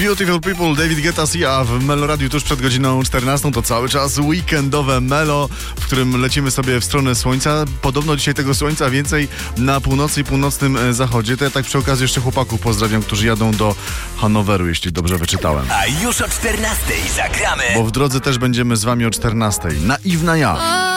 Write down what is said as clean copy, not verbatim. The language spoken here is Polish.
Beautiful People, David Guetta, Sia w Melo Radiu tuż przed godziną 14. To cały czas weekendowe Melo, w którym lecimy sobie w stronę słońca. Podobno dzisiaj tego słońca więcej na północy i północnym zachodzie. To ja tak przy okazji jeszcze chłopaków pozdrawiam, którzy jadą do Hanoweru, jeśli dobrze wyczytałem. A już o 14 zagramy. Bo w drodze też będziemy z wami o 14. Naiwna ja.